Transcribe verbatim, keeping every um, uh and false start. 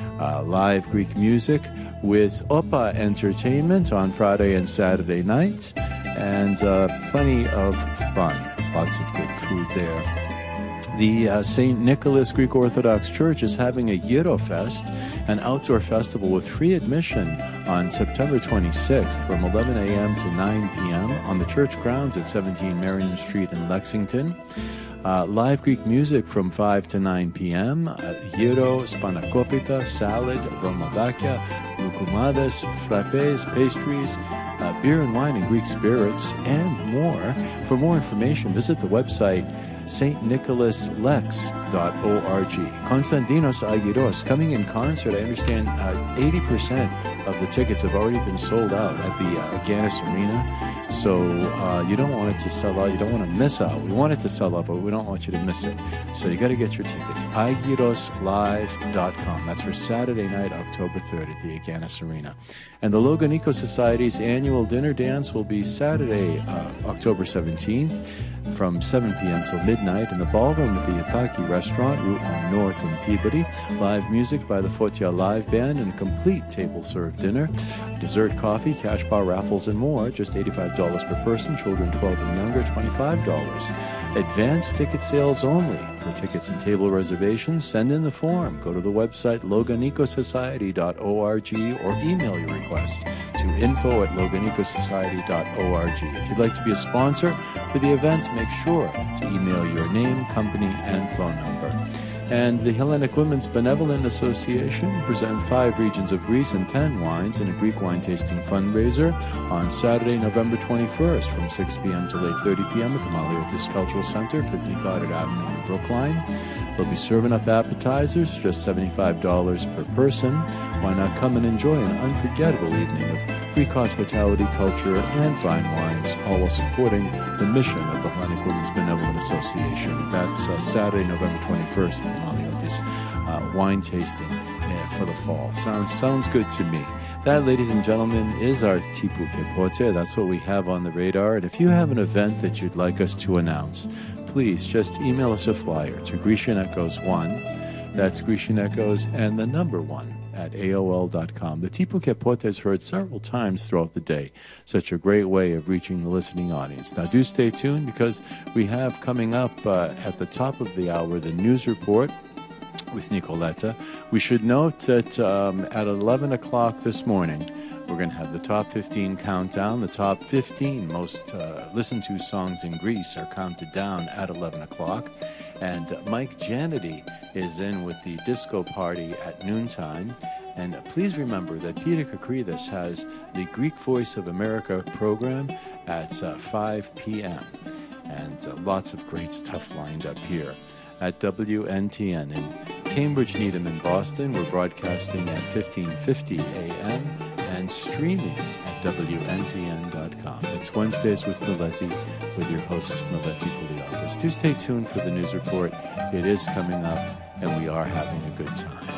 Uh, live Greek music with Opa Entertainment on Friday and Saturday night, and uh, plenty of fun. Lots of good food there. The uh, Saint Nicholas Greek Orthodox Church is having a Eurofest, an outdoor festival with free admission on September twenty-sixth from eleven a.m. to nine p.m. on the church grounds at seventeen Merriam Street in Lexington. Uh, live Greek music from five to nine p.m. Uh, gyro, spanakopita, salad, romodakia, roukoumades, frappes, pastries, uh, beer and wine and Greek spirits, and more. For more information, visit the website s t nicholas lex dot org. Konstantinos Agiros coming in concert. I understand uh, eighty percent of the tickets have already been sold out at the uh, Agganis Arena. So uh, you don't want it to sell out. You don't want to miss out. We want it to sell out, but we don't want you to miss it. So you got to get your tickets. agiros live dot com. That's for Saturday night, October third at the Agganis Arena. And the Loganiko Society's annual dinner dance will be Saturday, uh, October seventeenth from seven p.m. till midnight in the ballroom at the Yataki Restaurant, Route one North in Peabody. Live music by the Fotia Live Band and a complete table-served dinner. Dessert, coffee, cash bar raffles, and more. Just eighty-five dollars per person. Children twelve and younger, twenty-five dollars. Advanced ticket sales only. For tickets and table reservations, send in the form. Go to the website loganiko society dot org or email your request to info at loganiko society dot org. If you'd like to be a sponsor for the event, make sure to email your name, company, and phone number. And the Hellenic Women's Benevolent Association present five regions of Greece and ten wines in a Greek wine tasting fundraiser on Saturday, November twenty-first from six p.m. to eight thirty p.m. at the Maliotis Cultural Center, fifty Goddard Avenue in Brookline. They'll be serving up appetizers, just seventy-five dollars per person. Why not come and enjoy an unforgettable evening of Greek hospitality, culture, and fine wines, all while supporting the mission of the Hellenic Women's Benevolent Association. That's uh, Saturday, November twenty-first at Maliotis. Uh, wine tasting uh, for the fall. Sounds sounds good to me. That, ladies and gentlemen, is our Tipu Kepote. That's what we have on the radar. And if you have an event that you'd like us to announce, please just email us a flyer to Grecian Echoes one. That's Grecian Echoes and the number one at A O L dot com. The Tipu Kepote is heard several times throughout the day. Such a great way of reaching the listening audience. Now do stay tuned because we have coming up uh, at the top of the hour the news report with Nicoletta. We should note that um, at eleven o'clock this morning, we're going to have the top fifteen countdown. The top fifteen most uh, listened to songs in Greece are counted down at eleven o'clock. And uh, Mike Janity is in with the disco party at noontime. And uh, please remember that Peter Kakridis has the Greek Voice of America program at uh, five p.m. And uh, lots of great stuff lined up here at W N T N. In Cambridge, Needham, in Boston, we're broadcasting at fifteen fifty a.m. and streaming at W N T N dot com. It's Wednesdays with Meletti, with your host, Meletti Poliakos. Do stay tuned for the news report. It is coming up, and we are having a good time.